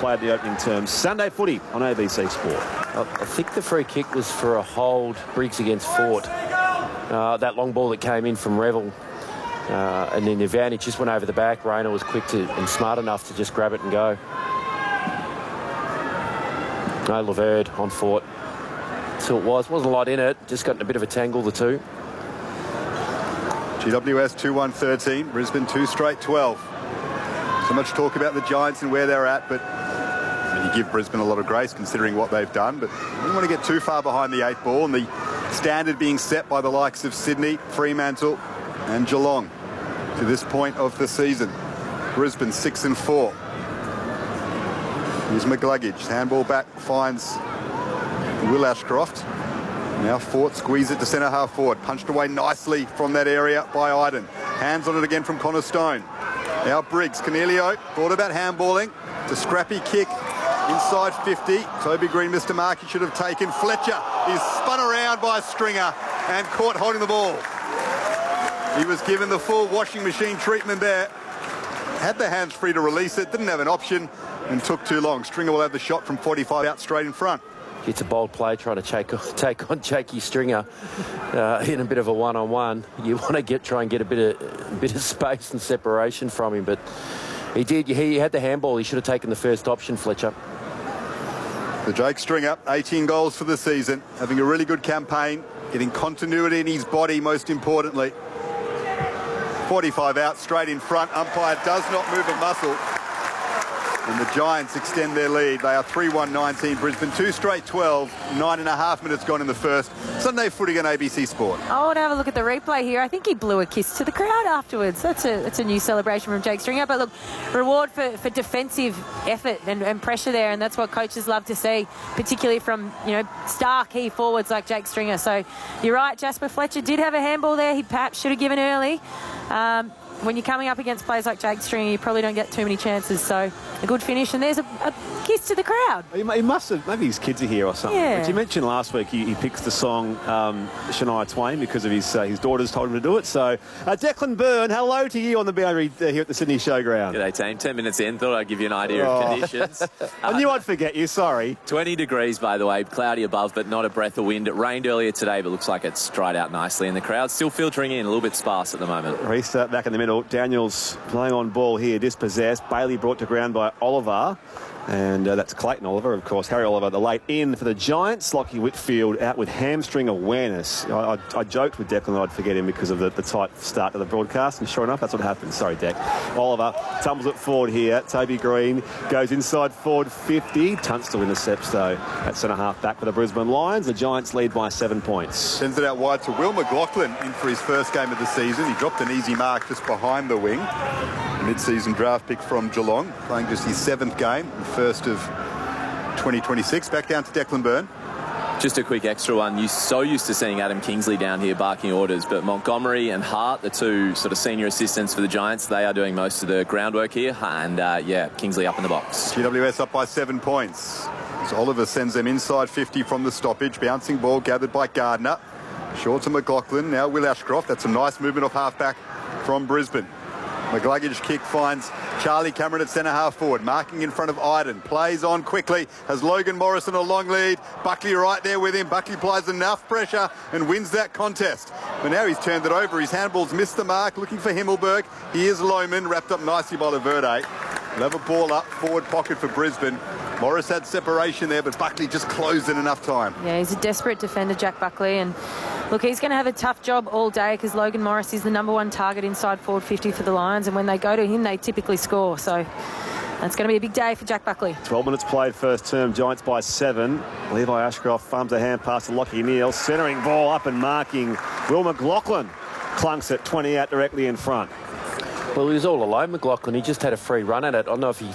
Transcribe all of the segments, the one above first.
played the opening term. Sunday footy on ABC Sport. I think the free kick was for a hold, Briggs against Fort. That long ball that came in from Revel. And then the advantage just went over the back. Rayner was quick and smart enough to just grab it and go. No, Laverde on Fort. So it wasn't a lot in it. Just got in a bit of a tangle, the two. GWS 2-1-13. Brisbane 2 straight 12. So much talk about the Giants and where they're at, but you give Brisbane a lot of grace considering what they've done, but you don't want to get too far behind the 8 ball, and the standard being set by the likes of Sydney, Fremantle and Geelong to this point of the season. Brisbane 6-4. Here's McGluggage. Handball back, finds Will Ashcroft. Now Fort squeeze it to centre half forward. Punched away nicely from that area by Iden. Hands on it again from Connor Stone. Now Briggs. Cornelio thought about handballing. It's a scrappy kick inside 50. Toby Green missed a mark he should have taken. Fletcher is spun around by Stringer and caught holding the ball. He was given the full washing machine treatment there. Had the hands free to release it. Didn't have an option and took too long. Stringer will have the shot from 45 out straight in front. It's a bold play trying to take on Jakey Stringer in a bit of a one-on-one. You want to try and get a bit of space and separation from him, but he did. He had the handball. He should have taken the first option, Fletcher. The Jake Stringer, 18 goals for the season, having a really good campaign, getting continuity in his body most importantly. 45 out, straight in front. Umpire does not move a muscle. And the Giants extend their lead. They are 3-1-19. Brisbane 2 straight 12. 9.5 minutes gone in the first. Sunday footy on ABC Sport. I want to have a look at the replay here. I think he blew a kiss to the crowd afterwards. That's a new celebration from Jake Stringer. But look, reward for defensive effort and pressure there, and that's what coaches love to see, particularly from star key forwards like Jake Stringer. So you're right, Jasper Fletcher did have a handball there. He perhaps should have given early. When you're coming up against players like Jake Stringer, you probably don't get too many chances. So a good finish, and there's a kiss to the crowd. He must have, maybe his kids are here or something. Yeah. But you mentioned last week he picks the song Shania Twain because of his daughters told him to do it. So Declan Byrne, hello to you on the boundary here at the Sydney Showground. G'day team, 10 minutes in, thought I'd give you an idea of conditions. I knew I'd forget you, sorry. 20 degrees by the way, cloudy above but not a breath of wind. It rained earlier today but looks like it's dried out nicely, and the crowd's still filtering in, a little bit sparse at the moment. Restart back in the middle. Daniels playing on ball here, dispossessed. Bailey brought to ground by Oliver. And that's Clayton Oliver, of course. Harry Oliver, the late in for the Giants. Lockie Whitfield out with hamstring awareness. I joked with Declan that I'd forget him because of the tight start to the broadcast, and sure enough, that's what happened. Sorry, Deck. Oliver tumbles it forward here. Toby Green goes inside forward 50. Tunstall intercepts, though, at centre-half back for the Brisbane Lions. The Giants lead by 7 points. Sends it out wide to Will McLaughlin in for his first game of the season. He dropped an easy mark just behind the wing. Mid-season draft pick from Geelong, playing just his 7th game, the first of 2026. Back down to Declan Byrne. Just a quick extra one. You're so used to seeing Adam Kingsley down here barking orders, but Montgomery and Hart, the two sort of senior assistants for the Giants, they are doing most of the groundwork here. And Kingsley up in the box. GWS up by 7 points. As Oliver sends them inside 50 from the stoppage. Bouncing ball gathered by Gardner. Short to McLaughlin. Now Will Ashcroft. That's a nice movement off half-back from Brisbane. McGluggage kick finds Charlie Cameron at centre half forward, marking in front of Iden. Plays on quickly, has Logan Morrison a long lead. Buckley right there with him. Buckley applies enough pressure and wins that contest. But now he's turned it over. His handball's missed the mark, looking for Himmelberg. Here's Lohman, wrapped up nicely by Laverde. We'll have a ball up, forward pocket for Brisbane. Morris had separation there, but Buckley just closed in enough time. Yeah, he's a desperate defender, Jack Buckley, and look, he's going to have a tough job all day because Logan Morris is the #1 target inside forward 50 for the Lions, and when they go to him, they typically score. So that's going to be a big day for Jack Buckley. 12 minutes played first term, Giants by 7. Levi Ashcroft farms a hand pass to Lockie Neal. Centering ball up and marking. Will McLaughlin clunks it 20 out directly in front. Well, he was all alone, McLaughlin. He just had a free run at it. I don't know if he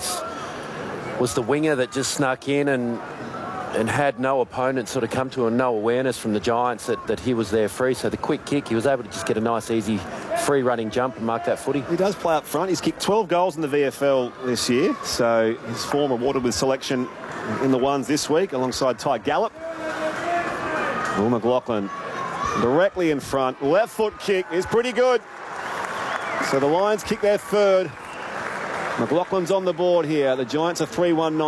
was the winger that just snuck in and had no opponent sort of come to him, no awareness from the Giants that he was there free. So the quick kick, he was able to just get a nice, easy, free-running jump and mark that footy. He does play up front. He's kicked 12 goals in the VFL this year. So his form rewarded with selection in the ones this week alongside Ty Gallup. Will McLaughlin directly in front. Left foot kick is pretty good. So the Lions kick their third. McLaughlin's on the board here. The Giants are 3-1-9.